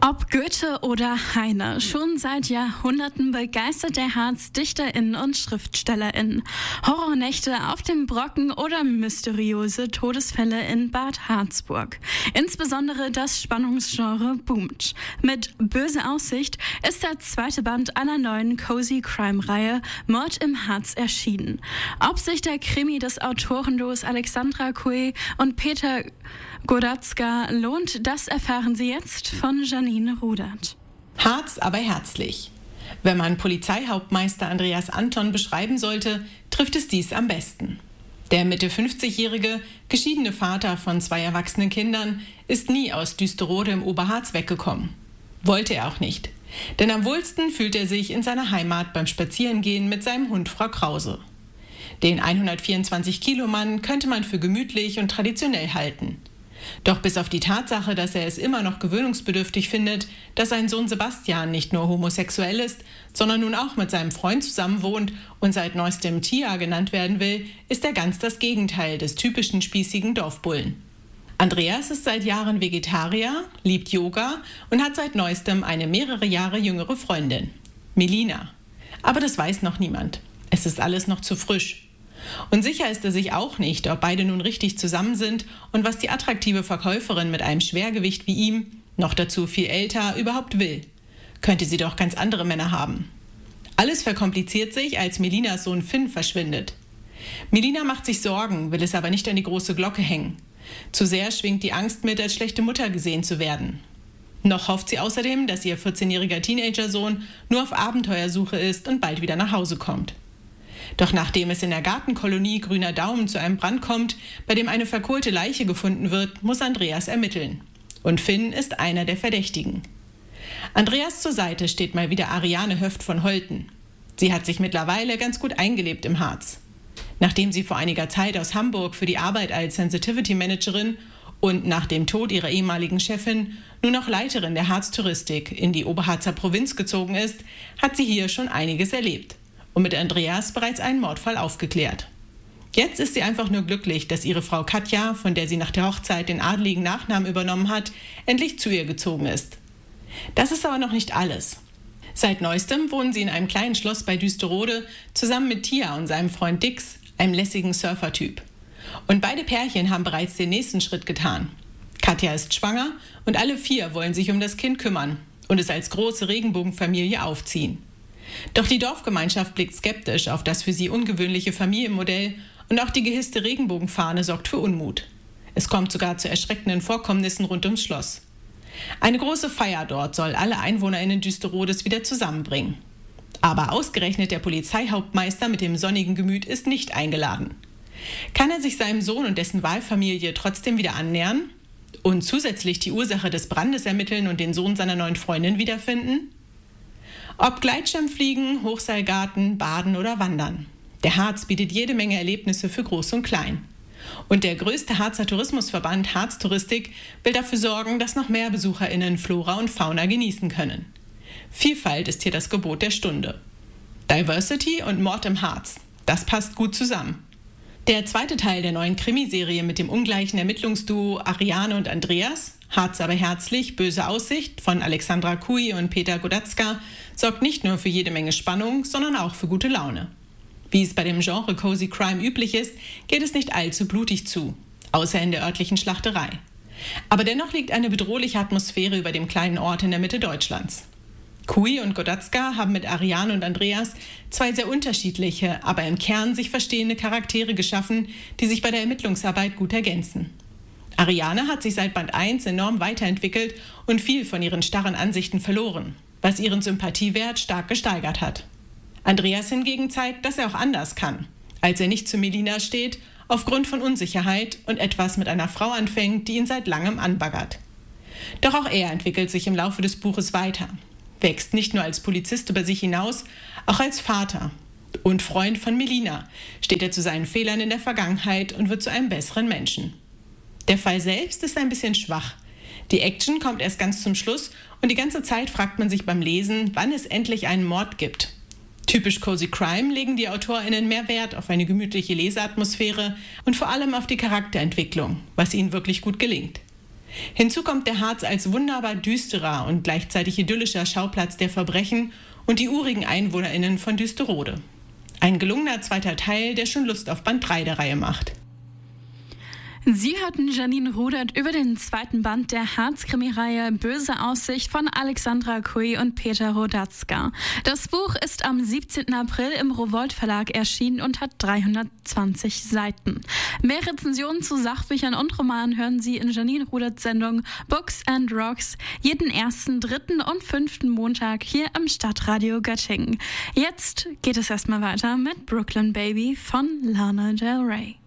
Ob Goethe oder Heine, schon seit Jahrhunderten begeistert der Harz DichterInnen und SchriftstellerInnen. Horrornächte auf dem Brocken oder mysteriöse Todesfälle in Bad Harzburg. Insbesondere das Spannungsgenre boomt. Mit Böse Aussicht ist der zweite Band einer neuen Cozy-Crime-Reihe Mord im Harz erschienen. Ob sich der Krimi des Autorenduos Alexandra Cui und Peter Godatzka lohnt, das erfahren Sie jetzt von Janine Rudert. Harz, aber herzlich. Wenn man Polizeihauptmeister Andreas Anton beschreiben sollte, trifft es dies am besten. Der Mitte 50-jährige, geschiedene Vater von 2 erwachsenen Kindern ist nie aus Düsterode im Oberharz weggekommen. Wollte er auch nicht. Denn am wohlsten fühlt er sich in seiner Heimat beim Spazierengehen mit seinem Hund Frau Krause. Den 124-Kilo-Mann könnte man für gemütlich und traditionell halten. Doch bis auf die Tatsache, dass er es immer noch gewöhnungsbedürftig findet, dass sein Sohn Sebastian nicht nur homosexuell ist, sondern nun auch mit seinem Freund zusammenwohnt und seit neuestem Tia genannt werden will, ist er ganz das Gegenteil des typischen spießigen Dorfbullen. Andreas ist seit Jahren Vegetarier, liebt Yoga und hat seit neuestem eine mehrere Jahre jüngere Freundin, Melina. Aber das weiß noch niemand. Es ist alles noch zu frisch. Und sicher ist er sich auch nicht, ob beide nun richtig zusammen sind und was die attraktive Verkäuferin mit einem Schwergewicht wie ihm, noch dazu viel älter, überhaupt will. Könnte sie doch ganz andere Männer haben. Alles verkompliziert sich, als Melinas Sohn Finn verschwindet. Melina macht sich Sorgen, will es aber nicht an die große Glocke hängen. Zu sehr schwingt die Angst mit, als schlechte Mutter gesehen zu werden. Noch hofft sie außerdem, dass ihr 14-jähriger Teenagersohn nur auf Abenteuersuche ist und bald wieder nach Hause kommt. Doch nachdem es in der Gartenkolonie Grüner Daumen zu einem Brand kommt, bei dem eine verkohlte Leiche gefunden wird, muss Andreas ermitteln. Und Finn ist einer der Verdächtigen. Andreas zur Seite steht mal wieder Ariane Höft von Holten. Sie hat sich mittlerweile ganz gut eingelebt im Harz. Nachdem sie vor einiger Zeit aus Hamburg für die Arbeit als Sensitivity Managerin und nach dem Tod ihrer ehemaligen Chefin nur noch Leiterin der Harz-Touristik in die Oberharzer Provinz gezogen ist, hat sie hier schon einiges erlebt. Und mit Andreas bereits einen Mordfall aufgeklärt. Jetzt ist sie einfach nur glücklich, dass ihre Frau Katja, von der sie nach der Hochzeit den adeligen Nachnamen übernommen hat, endlich zu ihr gezogen ist. Das ist aber noch nicht alles. Seit neuestem wohnen sie in einem kleinen Schloss bei Düsterode zusammen mit Tia und seinem Freund Dix, einem lässigen Surfertyp. Und beide Pärchen haben bereits den nächsten Schritt getan. Katja ist schwanger und alle 4 wollen sich um das Kind kümmern und es als große Regenbogenfamilie aufziehen. Doch die Dorfgemeinschaft blickt skeptisch auf das für sie ungewöhnliche Familienmodell und auch die gehisste Regenbogenfahne sorgt für Unmut. Es kommt sogar zu erschreckenden Vorkommnissen rund ums Schloss. Eine große Feier dort soll alle EinwohnerInnen Düsterodes wieder zusammenbringen. Aber ausgerechnet der Polizeihauptmeister mit dem sonnigen Gemüt ist nicht eingeladen. Kann er sich seinem Sohn und dessen Wahlfamilie trotzdem wieder annähern und zusätzlich die Ursache des Brandes ermitteln und den Sohn seiner neuen Freundin wiederfinden? Ob Gleitschirmfliegen, Hochseilgarten, Baden oder Wandern. Der Harz bietet jede Menge Erlebnisse für Groß und Klein. Und der größte Harzer Tourismusverband Harz Touristik will dafür sorgen, dass noch mehr BesucherInnen Flora und Fauna genießen können. Vielfalt ist hier das Gebot der Stunde. Diversity und Mord im Harz. Das passt gut zusammen. Der zweite Teil der neuen Krimiserie mit dem ungleichen Ermittlungsduo Ariane und Andreas, Harz aber herzlich, Böse Aussicht von Alexandra Cui und Peter Godatzka, sorgt nicht nur für jede Menge Spannung, sondern auch für gute Laune. Wie es bei dem Genre Cozy Crime üblich ist, geht es nicht allzu blutig zu, außer in der örtlichen Schlachterei. Aber dennoch liegt eine bedrohliche Atmosphäre über dem kleinen Ort in der Mitte Deutschlands. Cui und Godatzka haben mit Ariane und Andreas 2 sehr unterschiedliche, aber im Kern sich verstehende Charaktere geschaffen, die sich bei der Ermittlungsarbeit gut ergänzen. Ariane hat sich seit Band 1 enorm weiterentwickelt und viel von ihren starren Ansichten verloren, was ihren Sympathiewert stark gesteigert hat. Andreas hingegen zeigt, dass er auch anders kann, als er nicht zu Melina steht, aufgrund von Unsicherheit und etwas mit einer Frau anfängt, die ihn seit langem anbaggert. Doch auch er entwickelt sich im Laufe des Buches weiter, wächst nicht nur als Polizist über sich hinaus, auch als Vater und Freund von Melina, steht er zu seinen Fehlern in der Vergangenheit und wird zu einem besseren Menschen. Der Fall selbst ist ein bisschen schwach. Die Action kommt erst ganz zum Schluss und die ganze Zeit fragt man sich beim Lesen, wann es endlich einen Mord gibt. Typisch Cozy Crime legen die AutorInnen mehr Wert auf eine gemütliche Leseatmosphäre und vor allem auf die Charakterentwicklung, was ihnen wirklich gut gelingt. Hinzu kommt der Harz als wunderbar düsterer und gleichzeitig idyllischer Schauplatz der Verbrechen und die urigen EinwohnerInnen von Düsterode. Ein gelungener zweiter Teil, der schon Lust auf Band 3 der Reihe macht. Sie hörten Janine Rudert über den zweiten Band der Harz-Krimi-Reihe Böse Aussicht von Alexandra Kui und Peter Rodatzka. Das Buch ist am 17. April im Rowohlt Verlag erschienen und hat 320 Seiten. Mehr Rezensionen zu Sachbüchern und Romanen hören Sie in Janine Ruderts Sendung Books and Rocks jeden 1., 3. und 5. Montag hier im Stadtradio Göttingen. Jetzt geht es erstmal weiter mit Brooklyn Baby von Lana Del Rey.